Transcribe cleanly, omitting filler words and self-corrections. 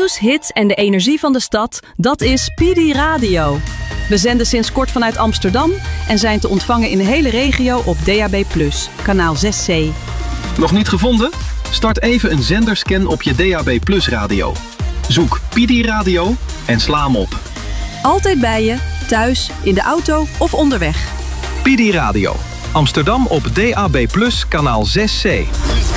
Nieuws, hits en de energie van de stad, dat is PD Radio. We zenden sinds kort vanuit Amsterdam en zijn te ontvangen in de hele regio op DAB+, kanaal 6C. Nog niet gevonden? Start even een zenderscan op je DAB+ radio. Zoek PD Radio en sla hem op. Altijd bij je, thuis, in de auto of onderweg. PD Radio. Amsterdam op DAB+, kanaal 6C.